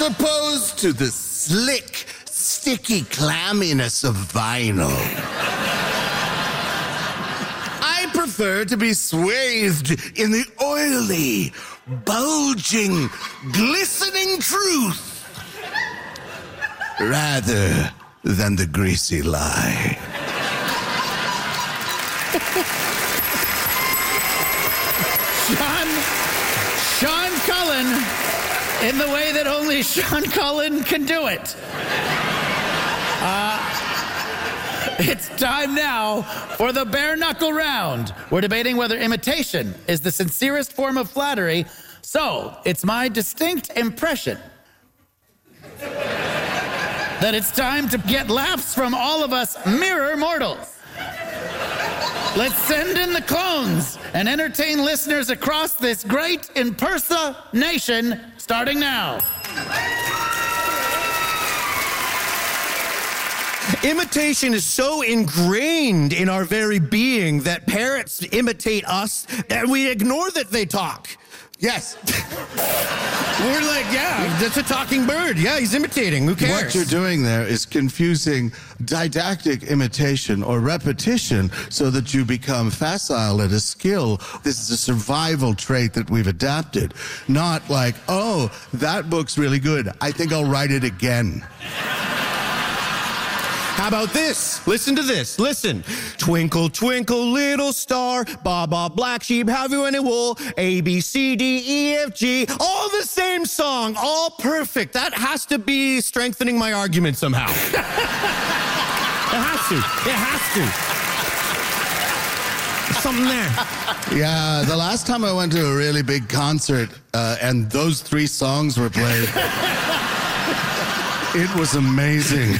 as opposed to the slick, sticky clamminess of vinyl. I prefer to be swathed in the oily, bulging, glistening truth rather than the greasy lie. Sean Cullen, in the way that only Sean Cullen can do it. It's time now for the bare knuckle round. We're debating whether imitation is the sincerest form of flattery. So it's my distinct impression that it's time to get laughs from all of us mirror mortals. Let's send in the clones and entertain listeners across this great impersonation starting now. Imitation is so ingrained in our very being that parrots imitate us and we ignore that they talk. Yes. We're like, yeah, that's a talking bird. Yeah, he's imitating. Who cares? What you're doing there is confusing didactic imitation or repetition so that you become facile at a skill. This is a survival trait that we've adapted. Not like, oh, that book's really good. I think I'll write it again. How about this? Listen to this. Listen. Twinkle, twinkle, little star. Baba, black sheep, have you any wool? A, B, C, D, E, F, G. All the same song. All perfect. That has to be strengthening my argument somehow. It has to. It has to. There's something there. Yeah, the last time I went to a really big concert and those three songs were played, it was amazing.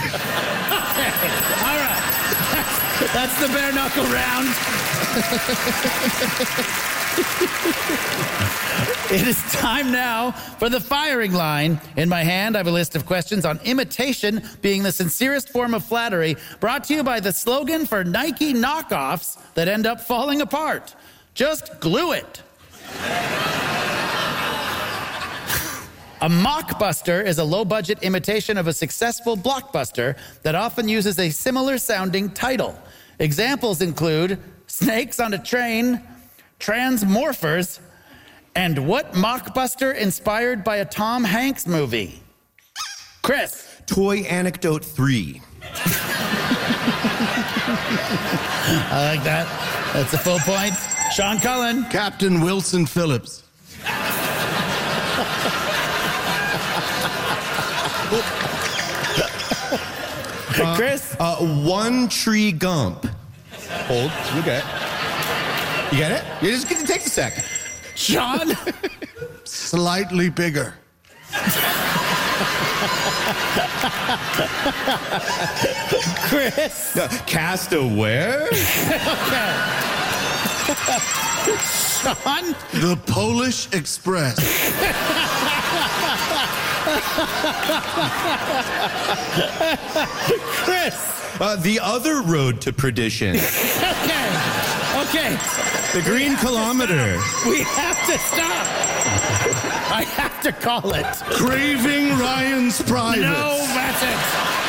That's the bare knuckle round. It is time now for the firing line. In my hand, I have a list of questions on imitation being the sincerest form of flattery, brought to you by the slogan for Nike knockoffs that end up falling apart. Just glue it. A mockbuster is a low-budget imitation of a successful blockbuster that often uses a similar-sounding title. Examples include Snakes on a Train, Transmorphers, and what mockbuster inspired by a Tom Hanks movie? Chris. Toy Anecdote 3. I like that. That's a full point. Sean Cullen. Captain Wilson Phillips. Chris? One Tree Gump. Hold. You get it. You get it? You just get to take a second. Sean? Slightly bigger. Chris? Cast a where? Okay. Sean? The Polish Express. Chris? The Other Road to Perdition. Okay. The Green Kilometer. We have to stop. I have to call it. Craving Ryan's Privates. No, that's it.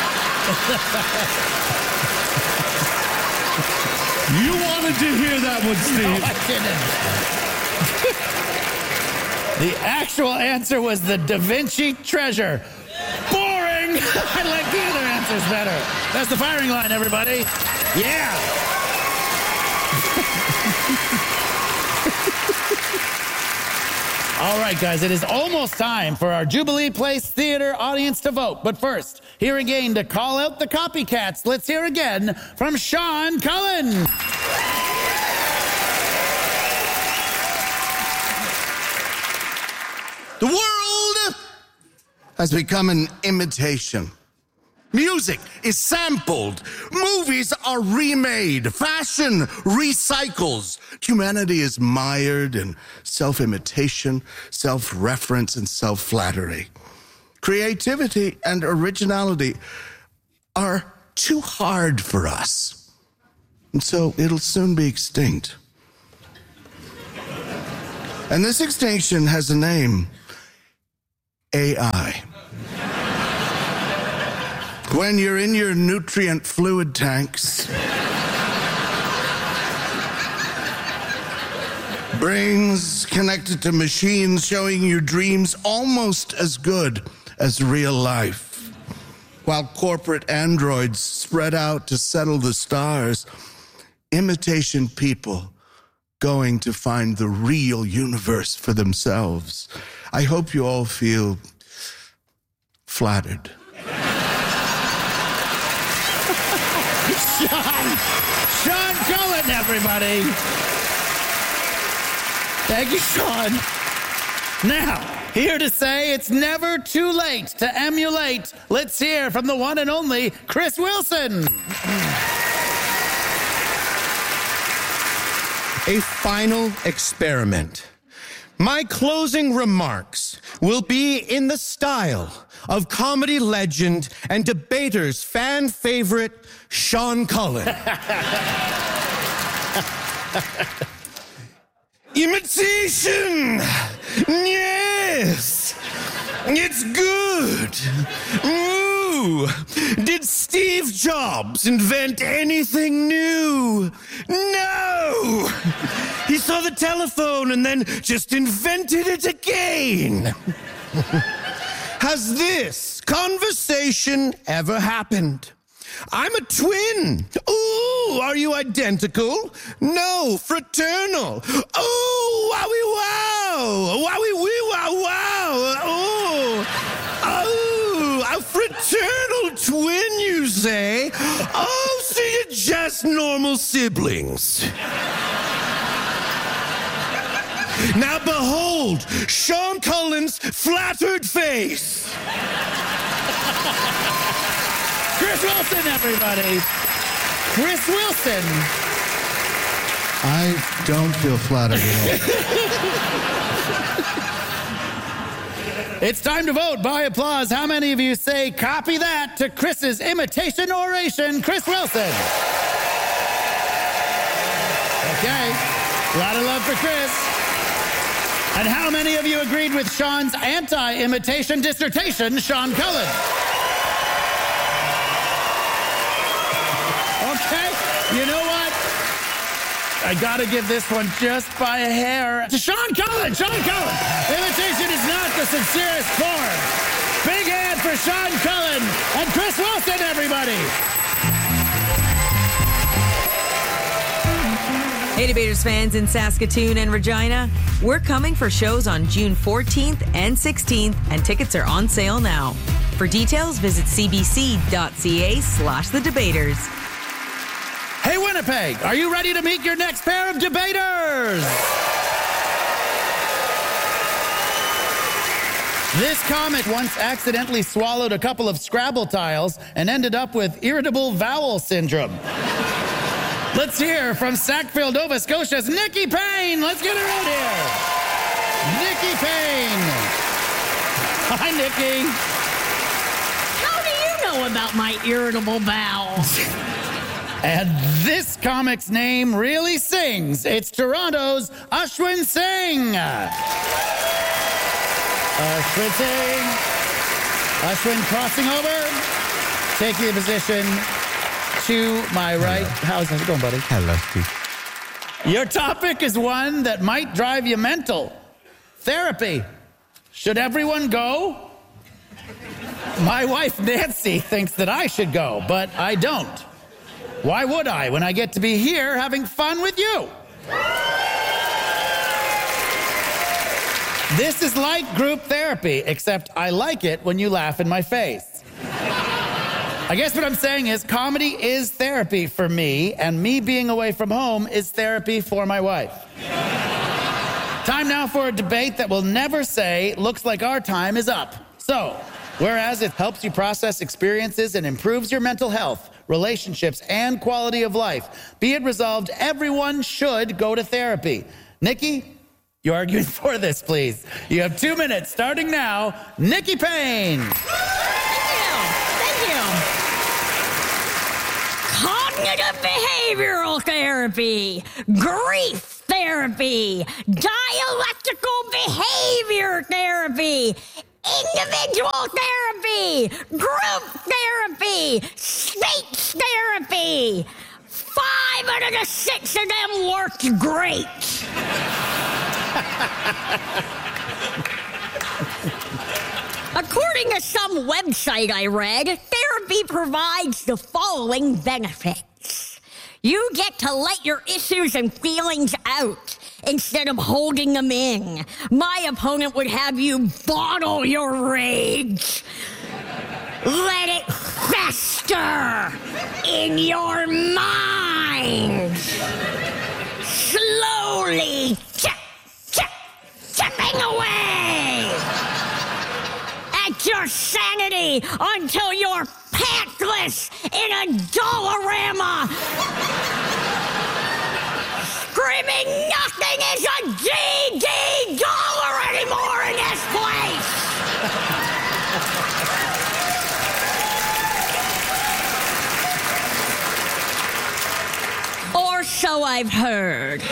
You wanted to hear that one, Steve. No, I didn't. The actual answer was the Da Vinci Treasure. Boring. I like the other answers better. That's the firing line, everybody. Yeah. All right, guys, it is almost time for our Jubilee Place Theater audience to vote. But first, here again to call out the copycats, let's hear again from Sean Cullen. The world has become an imitation. Music is sampled. Movies are remade. Fashion recycles. Humanity is mired in self-imitation, self-reference, and self-flattery. Creativity and originality are too hard for us. And so it'll soon be extinct. And this extinction has a name: AI. When you're in your nutrient fluid tanks, brains connected to machines showing you dreams almost as good as real life, while corporate androids spread out to settle the stars, imitation people going to find the real universe for themselves. I hope you all feel flattered. Sean Cullen, everybody. Thank you, Sean. Now, here to say it's never too late to emulate. Let's hear from the one and only Chris Wilson. A final experiment. My closing remarks will be in the style of comedy legend and debater's fan favorite, Sean Cullen. Imitation! Yes! It's good! Ooh! Did Steve Jobs invent anything new? No! He saw the telephone and then just invented it again. Has this conversation ever happened? I'm a twin. Ooh, are you identical? No, fraternal. Ooh, wowie wow. Wowie wee wow wow. Ooh. Oh, a fraternal twin, you say? Oh, so you're just normal siblings. Now behold, Sean Cullen's flattered face. Chris Wilson, everybody. Chris Wilson. I don't feel flattered at all. It's time to vote by applause. How many of you say copy that to Chris's imitation oration, Chris Wilson? Okay. A lot of love for Chris. And how many of you agreed with Sean's anti-imitation dissertation, Sean Cullen? Okay, you know what? I gotta give this one just by a hair to Sean Cullen. Sean Cullen. Imitation is not the sincerest form. Big hand for Sean Cullen and Chris Wilson, everybody. Hey, Debaters fans in Saskatoon and Regina. We're coming for shows on June 14th and 16th, and tickets are on sale now. For details, visit cbc.ca/thedebaters. Hey, Winnipeg, are you ready to meet your next pair of debaters? This comic once accidentally swallowed a couple of Scrabble tiles and ended up with irritable bowel syndrome. Let's hear from Sackville, Nova Scotia's Nikki Payne. Let's get her out here. Nikki Payne. Hi, Nikki. How do you know about my irritable bowels? And this comic's name really sings. It's Toronto's Ashwin Singh. Ashwin Singh. Ashwin crossing over, taking a position to my right. How's it going, buddy? Hello, Steve. Your topic is one that might drive you mental. Therapy. Should everyone go? My wife, Nancy, thinks that I should go, but I don't. Why would I when I get to be here having fun with you? This is like group therapy, except I like it when you laugh in my face. I guess what I'm saying is comedy is therapy for me, and me being away from home is therapy for my wife. Time now for a debate that will never say, looks like our time is up. So, whereas it helps you process experiences and improves your mental health, relationships, and quality of life, be it resolved, everyone should go to therapy. Nikki, you're arguing for this, please. You have 2 minutes, starting now. Nikki Payne. Thank you. Cognitive behavioral therapy, grief therapy, dialectical behavior therapy, individual therapy, group therapy, speech therapy. 5 out of the 6 of them worked great. According to some website I read, therapy provides the following benefits. You get to let your issues and feelings out instead of holding them in. My opponent would have you bottle your rage. Let it fester in your mind. Slowly chipping away at your sanity until you're pantless in a Dollarama, screaming nothing is a GD dollar anymore in this place. Or so I've heard.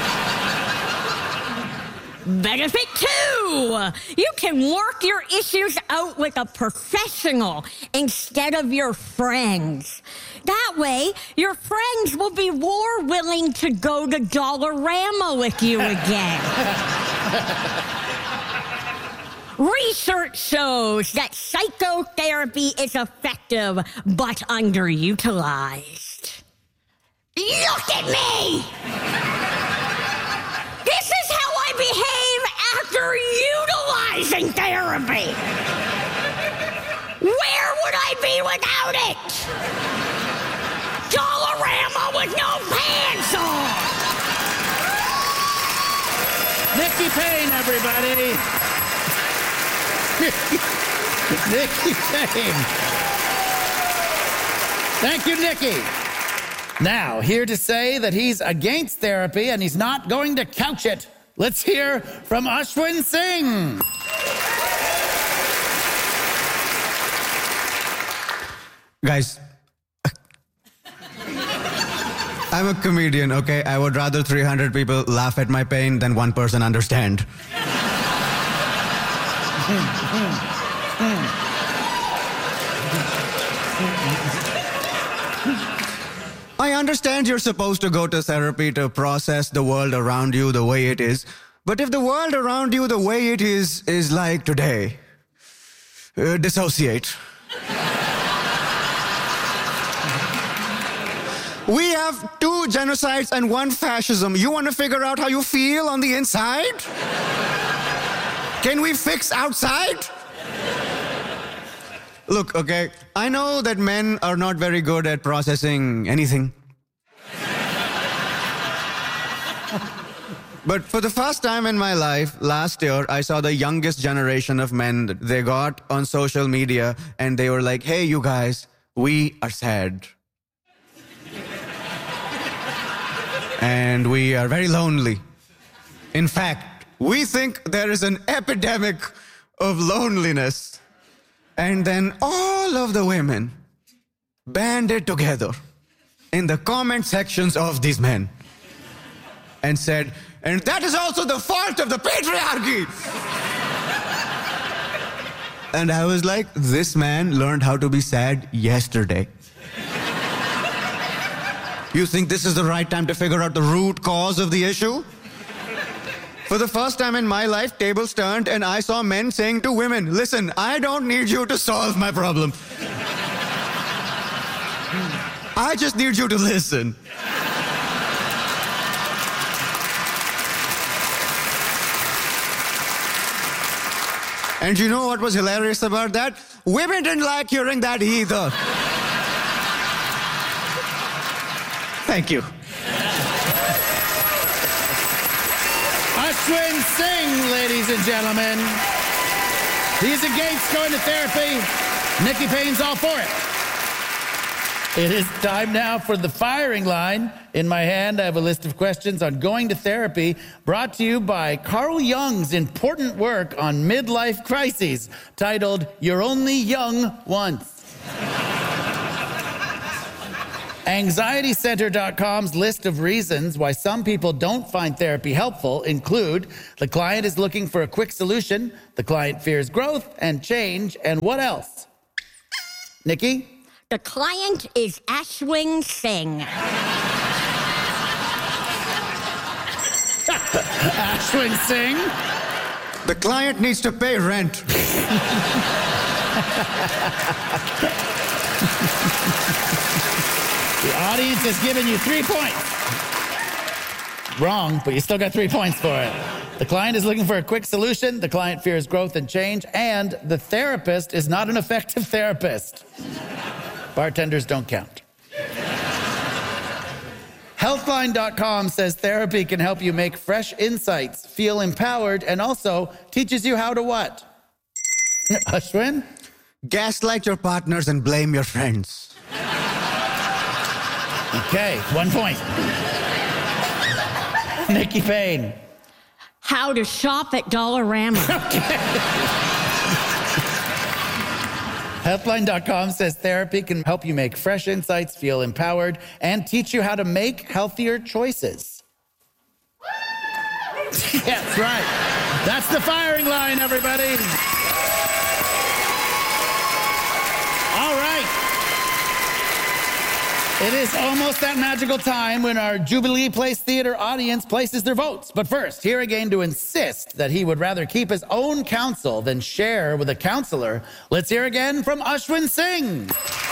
Benefit 2, you can work your issues out with a professional instead of your friends. That way, your friends will be more willing to go to Dollarama with you again. Research shows that psychotherapy is effective but underutilized. Look at me! This is how I behave after utilizing therapy. Where would I be without it? Dollarama with no pants on. Nikki Payne, everybody. Nikki Payne. Thank you, Nikki. Now, here to say that he's against therapy and he's not going to couch it. Let's hear from Ashwin Singh. Guys, I'm a comedian, okay? I would rather 300 people laugh at my pain than one person understand. I understand you're supposed to go to therapy to process the world around you the way it is. But if the world around you the way it is like today, dissociate. We have 2 genocides and 1 fascism. You want to figure out how you feel on the inside? Can we fix outside? Look, okay, I know that men are not very good at processing anything. But for the first time in my life, last year, I saw the youngest generation of men. They got on social media and they were like, hey, you guys, we are sad. And we are very lonely. In fact, we think there is an epidemic of loneliness. And then all of the women banded together in the comment sections of these men and said, and that is also the fault of the patriarchy. And I was like, this man learned how to be sad yesterday. You think this is the right time to figure out the root cause of the issue? For the first time in my life, tables turned and I saw men saying to women, listen, I don't need you to solve my problem. I just need you to listen. And you know what was hilarious about that? Women didn't like hearing that either. Thank you. Ashwin Singh, ladies and gentlemen. He's against going to therapy. Nikki Payne's all for it. It is time now for the firing line. In my hand, I have a list of questions on going to therapy, brought to you by Carl Jung's important work on midlife crises, titled, You're Only Young Once. AnxietyCenter.com's list of reasons why some people don't find therapy helpful include the client is looking for a quick solution, the client fears growth and change, and what else? Nikki? The client is Ashwin Singh. Ashwin Singh? The client needs to pay rent. The audience has given you 3 points. Wrong, but you still got 3 points for it. The client is looking for a quick solution, the client fears growth and change, and the therapist is not an effective therapist. Bartenders don't count. Healthline.com says therapy can help you make fresh insights, feel empowered, and also teaches you how to what? Ashwin? Gaslight your partners and blame your friends. Okay, 1 point. Nikki Payne. How to shop at Dollarama. Healthline.com says therapy can help you make fresh insights, feel empowered, and teach you how to make healthier choices. That's right. That's the firing line, everybody. All right. It is almost that magical time when our Jubilee Place Theater audience places their votes. But first, here again to insist that he would rather keep his own counsel than share with a counselor, let's hear again from Ashwin Singh.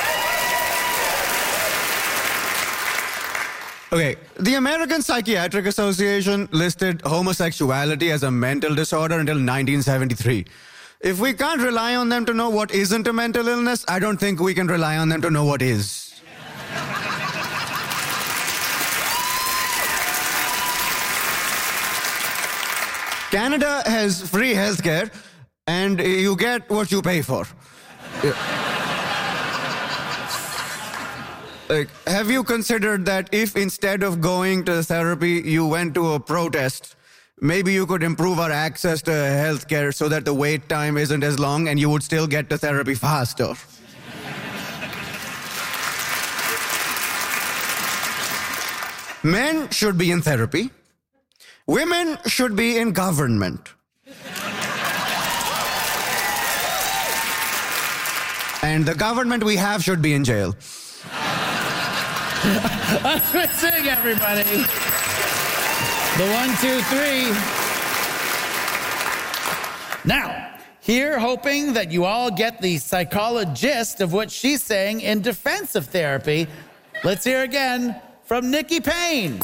Okay, the American Psychiatric Association listed homosexuality as a mental disorder until 1973. If we can't rely on them to know what isn't a mental illness, I don't think we can rely on them to know what is. Canada has free healthcare, and you get what you pay for. Like, have you considered that if instead of going to therapy, you went to a protest, maybe you could improve our access to healthcare so that the wait time isn't as long and you would still get to therapy faster? Men should be in therapy. Women should be in government. And the government we have should be in jail. Ashwin Singh, everybody. The 1, 2, 3. Now, here hoping that you all get the psychologist of what she's saying in defense of therapy, let's hear again from Nikki Payne.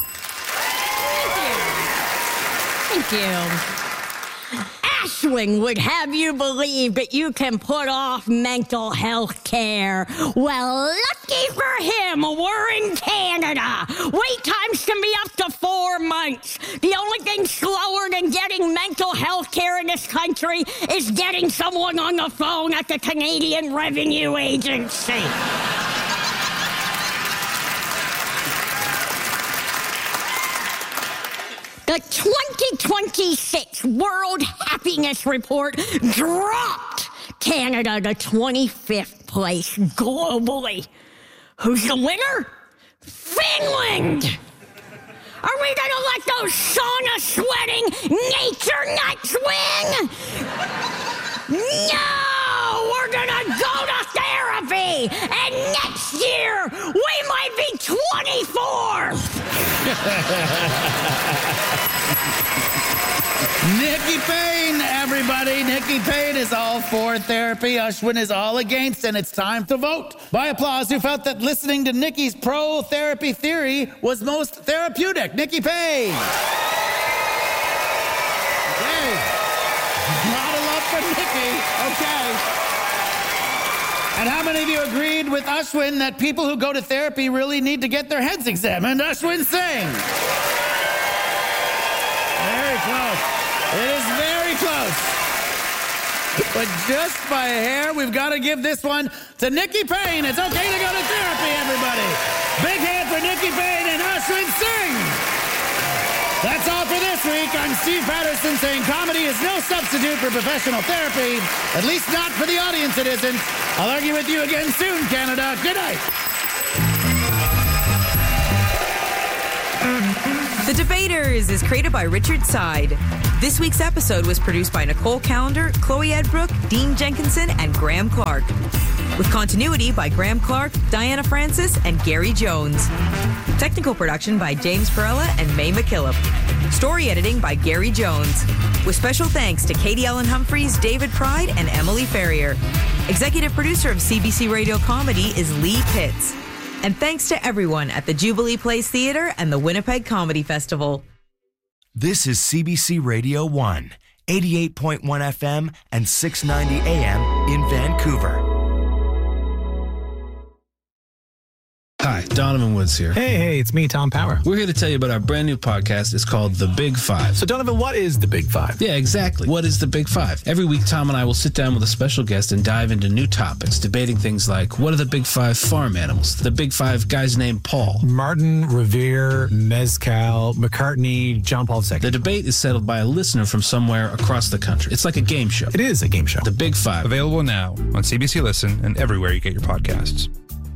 Thank you. Ashwin would have you believe that you can put off mental health care. Well, lucky for him, we're in Canada. Wait times can be up to 4 months. The only thing slower than getting mental health care in this country is getting someone on the phone at the Canadian Revenue Agency. The 2026 World Happiness Report dropped Canada to 25th place globally. Who's the winner? Finland! Are we gonna let those sauna-sweating nature nuts win? No! We're gonna go to therapy! And next year, we might be 24th! Nikki Payne, everybody. Nikki Payne is all for therapy. Ashwin is all against, and it's time to vote. By applause, who felt that listening to Nikki's pro-therapy theory was most therapeutic? Nikki Payne. Okay. A lot of love for Nikki. Okay. And how many of you agreed with Ashwin that people who go to therapy really need to get their heads examined? Ashwin Singh. Very close. It is very close. But just by a hair, we've got to give this one to Nikki Payne. It's okay to go to therapy, everybody. Big hand for Nikki Payne and Ashwin Singh. That's all for this week. I'm Steve Patterson saying comedy is no substitute for professional therapy. At least not for the audience it isn't. I'll argue with you again soon, Canada. Good night. The Debaters is created by Richard Side. This week's episode was produced by Nicole Callender, Chloe Edbrook, Dean Jenkinson, and Graham Clark. With continuity by Graham Clark, Diana Francis, and Gary Jones. Technical production by James Perella and May McKillop. Story editing by Gary Jones. With special thanks to Katie Ellen Humphreys, David Pride, and Emily Ferrier. Executive producer of CBC Radio Comedy is Lee Pitts. And thanks to everyone at the Jubilee Place Theatre and the Winnipeg Comedy Festival. This is CBC Radio 1, 88.1 FM and 690 AM in Vancouver. Hi, Donovan Woods here. Hey, it's me, Tom Power. We're here to tell you about our brand new podcast. It's called The Big Five. So, Donovan, what is The Big Five? Yeah, exactly. What is The Big Five? Every week, Tom and I will sit down with a special guest and dive into new topics, debating things like, what are the Big Five farm animals? The Big Five guys named Paul. Martin, Revere, Mezcal, McCartney, John Paul II. The debate is settled by a listener from somewhere across the country. It's like a game show. It is a game show. The Big Five. Available now on CBC Listen and everywhere you get your podcasts.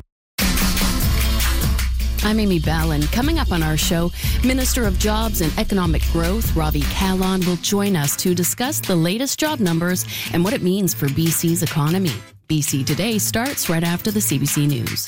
I'm Amy Ballin. Coming up on our show, Minister of Jobs and Economic Growth, Ravi Kahlon, will join us to discuss the latest job numbers and what it means for BC's economy. BC Today starts right after the CBC News.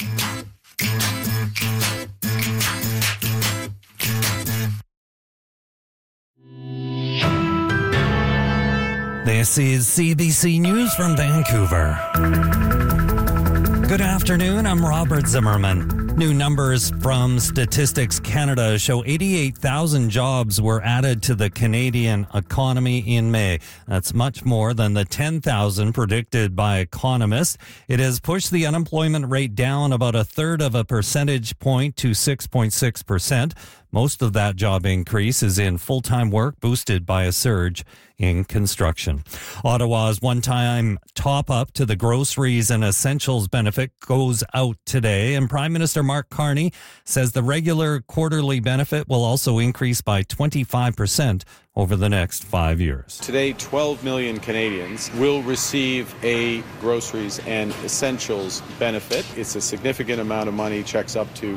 This is CBC News from Vancouver. Good afternoon, I'm Robert Zimmerman. New numbers from Statistics Canada show 88,000 jobs were added to the Canadian economy in May. That's much more than the 10,000 predicted by economists. It has pushed the unemployment rate down about a third of a percentage point to 6.6%. Most of that job increase is in full-time work, boosted by a surge in construction. Ottawa's one-time top-up to the groceries and essentials benefit goes out today, and Prime Minister Mark Carney says the regular quarterly benefit will also increase by 25% over the next 5 years. Today, 12 million Canadians will receive a groceries and essentials benefit. It's a significant amount of money, checks up to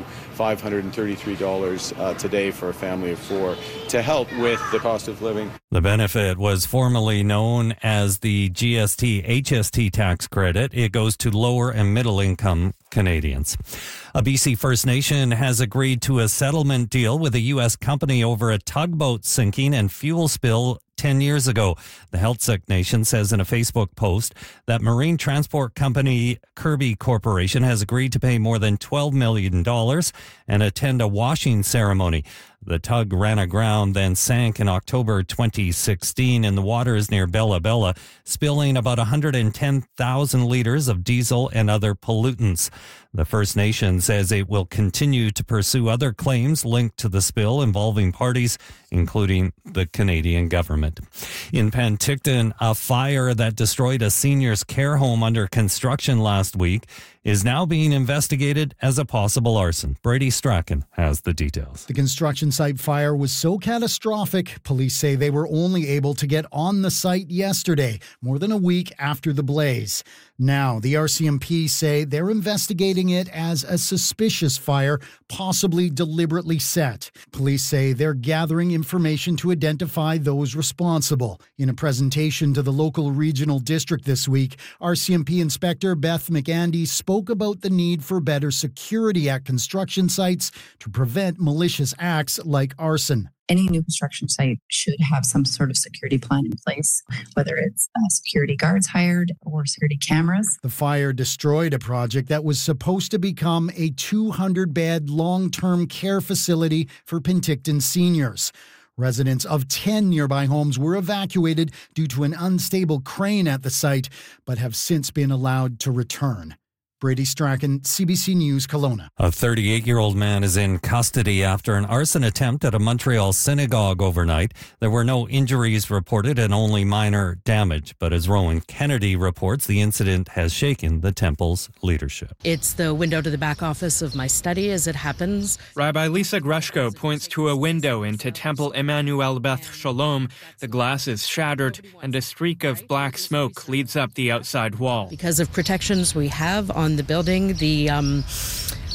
$533 today for a family of four, to help with the cost of living. The benefit was formerly known as the GST-HST tax credit. It goes to lower and middle income Canadians. A BC First Nation has agreed to a settlement deal with a U.S. company over a tugboat sinking and fuel spill 10 years ago. The Heiltsuk Nation says in a Facebook post that marine transport company Kirby Corporation has agreed to pay more than $12 million and attend a washing ceremony. The tug ran aground, then sank in October 2016 in the waters near Bella Bella, spilling about 110,000 liters of diesel and other pollutants. The First Nation says it will continue to pursue other claims linked to the spill involving parties, including the Canadian government. In Penticton, a fire that destroyed a senior's care home under construction last week is now being investigated as a possible arson. Brady Strachan has the details. The construction site fire was so catastrophic, police say they were only able to get on the site yesterday, more than a week after the blaze. Now, the RCMP say they're investigating it as a suspicious fire, possibly deliberately set. Police say they're gathering information to identify those responsible. In a presentation to the local regional district this week, RCMP Inspector Beth McAndy spoke about the need for better security at construction sites to prevent malicious acts like arson. Any new construction site should have some sort of security plan in place, whether it's security guards hired or security cameras. The fire destroyed a project that was supposed to become a 200-bed long-term care facility for Penticton seniors. Residents of 10 nearby homes were evacuated due to an unstable crane at the site, but have since been allowed to return. Brady Strachan, CBC News, Kelowna. A 38-year-old man is in custody after an arson attempt at a Montreal synagogue overnight. There were no injuries reported and only minor damage. But as Rowan Kennedy reports, the incident has shaken the temple's leadership. It's the window to the back office of my study as it happens. Rabbi Lisa Grushko points to a window into Temple Emmanuel Beth Shalom. The glass is shattered and a streak of black smoke leads up the outside wall. Because of protections we have on the building, the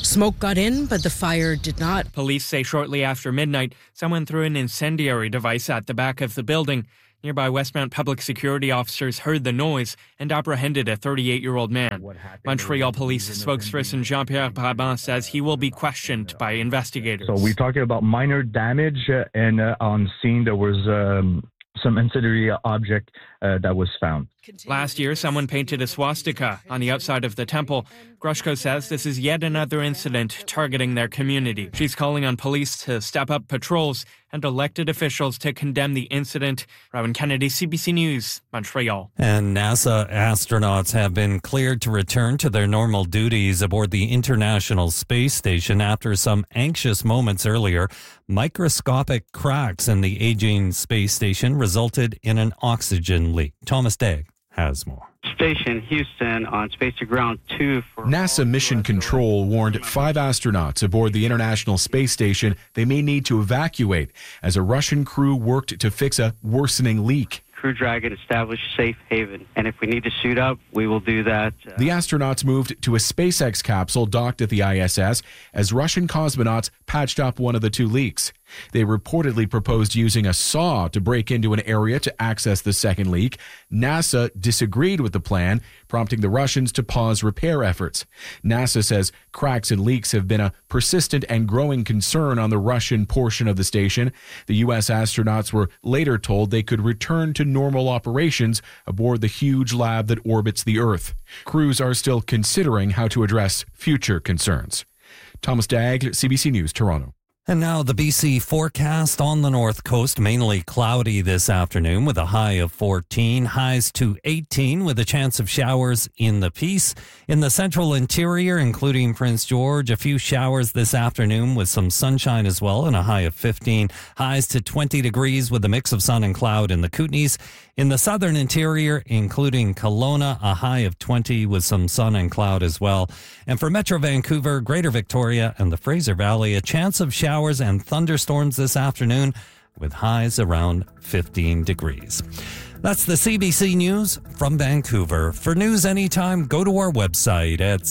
Smoke got in, but the fire did not. Police say shortly after midnight, someone threw an incendiary device at the back of the building. Nearby Westmount public security officers heard the noise and apprehended a 38-year-old man. Montreal police spokesperson Jean-Pierre Brabant says he will be questioned by investigators. So we're talking about minor damage, and on scene there was some incendiary object that was found. Last year, someone painted a swastika on the outside of the temple. Grushko says this is yet another incident targeting their community. She's calling on police to step up patrols and elected officials to condemn the incident. Rowan Kennedy, CBC News, Montreal. And NASA astronauts have been cleared to return to their normal duties aboard the International Space Station after some anxious moments earlier. Microscopic cracks in the aging space station resulted in an oxygen leak. Thomas Dagg has more. Station Houston on Space to Ground 2 for NASA Mission Control warned 5 astronauts aboard the International Space Station they may need to evacuate as a Russian crew worked to fix a worsening leak. Crew Dragon established safe haven, and if we need to suit up, we will do that. The astronauts moved to a SpaceX capsule docked at the ISS as Russian cosmonauts patched up one of the 2 leaks. They reportedly proposed using a saw to break into an area to access the second leak. NASA disagreed with the plan, prompting the Russians to pause repair efforts. NASA says cracks and leaks have been a persistent and growing concern on the Russian portion of the station. The U.S. astronauts were later told they could return to normal operations aboard the huge lab that orbits the Earth. Crews are still considering how to address future concerns. Thomas Dagg, CBC News, Toronto. And now the BC forecast on the north coast, mainly cloudy this afternoon with a high of 14, highs to 18 with a chance of showers in the Peace. In the central interior, including Prince George, a few showers this afternoon with some sunshine as well and a high of 15, highs to 20 degrees with a mix of sun and cloud in the Kootenays. In the southern interior, including Kelowna, a high of 20 with some sun and cloud as well. And for Metro Vancouver, Greater Victoria and the Fraser Valley, a chance of showers and thunderstorms this afternoon with highs around 15 degrees. That's the CBC News from Vancouver. For news anytime, go to our website at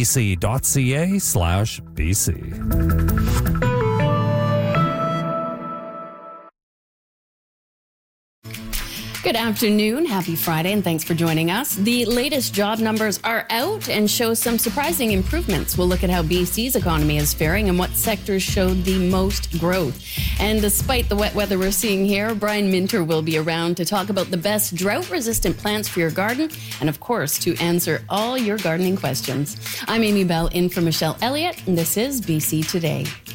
cbc.ca/BC. Good afternoon. Happy Friday, and thanks for joining us. The latest job numbers are out and show some surprising improvements. We'll look at how BC's economy is faring and what sectors showed the most growth. And despite the wet weather we're seeing here, Brian Minter will be around to talk about the best drought-resistant plants for your garden and, of course, to answer all your gardening questions. I'm Amy Bell in for Michelle Elliott, and this is BC Today.